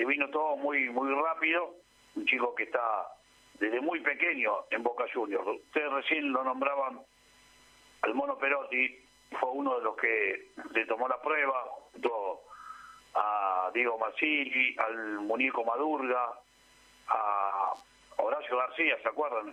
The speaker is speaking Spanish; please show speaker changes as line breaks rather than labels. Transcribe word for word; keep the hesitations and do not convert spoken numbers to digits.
le vino todo muy muy rápido, un chico que está desde muy pequeño en Boca Juniors. Ustedes recién lo nombraban al Mono Perotti, fue uno de los que le tomó la prueba, junto a Diego Mazzilli, al muñeco Madurga, a Horacio García, ¿se acuerdan?